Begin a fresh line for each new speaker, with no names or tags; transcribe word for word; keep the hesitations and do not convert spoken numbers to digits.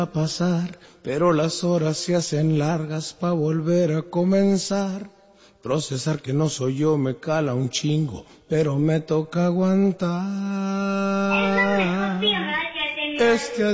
a pasar, pero las horas se hacen largas pa' volver a comenzar. Procesar que no soy yo me cala un chingo, pero me toca aguantar. Este